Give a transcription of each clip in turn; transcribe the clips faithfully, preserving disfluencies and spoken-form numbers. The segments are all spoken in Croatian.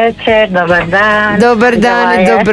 večer, dobar dan. Dobar dan,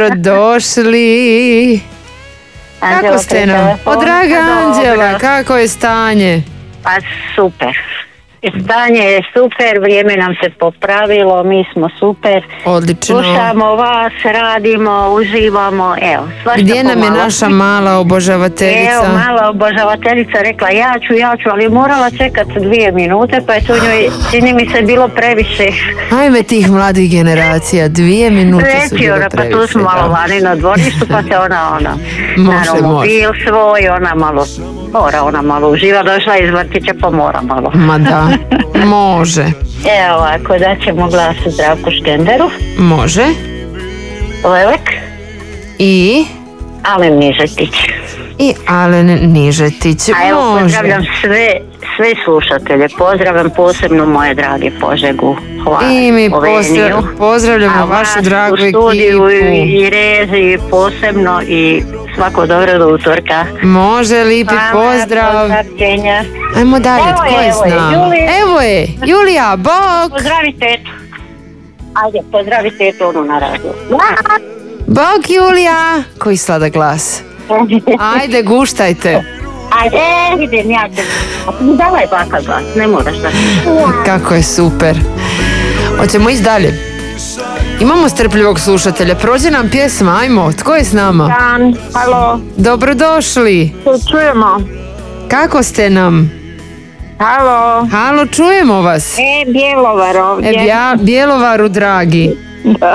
dobrodošli. Kako ste nam? O, draga Anđela, kako je stanje? Pa super. Stanje je super, vrijeme nam se popravilo, mi smo super. Odlično. Slušamo vas, radimo, uživamo, evo, svašta Gdje nam je pomalo. naša mala obožavateljica? Evo, mala obožavateljica rekla ja ću, ja ću, ali je morala čekati dvije minute, pa je to njoj, čini mi se, bilo previše. Ajme tih mladih generacija, dvije minute su bilo ona, previše. Pa tu smo malo vani na dvorištu, pa se ona, ona, Može, na može. mobil svoj, ona malo, mora ona malo uživa, došla iz vrtića, pa mora malo. Ma da, može. Evo ovako, da ćemo glas Zdravku Škenderu. Može. Lelek. I? Alen Nižetić. I Alen Nižetić. A evo, Može. pozdravljam sve, sve slušatelje, pozdravljam posebno moje drage Požegu, Hvar, I mi Sloveniju. pozdrav, pozdravljamo A vašu vas dragu u studiju ekipu. i, i Rezi posebno i svako dobro do utorka. Može, lipi Hvala, pozdrav. pozdrav, Kenja. Ajmo dalje, Evo tko je, je evo s je, nama? Julija. Evo je, Julija, bok! Pozdravi tetu. Ajde, pozdravi tetu onu na radiju. Bok, Julija! Koji sladak glas. Ajde, guštajte. Ajde, idem ja te. A ti mi davaj baka glas, ne moraš da. Kako je super. Hoćemo ići dalje. Imamo strpljivog slušatelja. Prođe nam pjesma, ajmo. Tko je s nama? Dan, halo, Dobrodošli. se čujemo. Kako ste nam? Halo, Halo, čujemo vas. e, Bjelovar ovdje. E, bja, Bjelovaru, dragi. Da.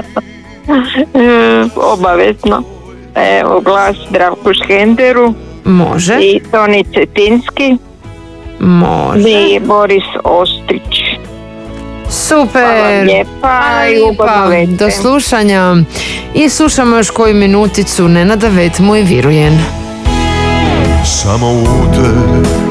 E, obavezno. Evo, glas Zdravku Škenderu Može, i Toni Cetinski može. i Boris Ostrić. Super. Hvala lijepa i ugodno večer. Do slušanja. I slušamo još koju minuticu Nenada Vetmu i Virujen. Samo u te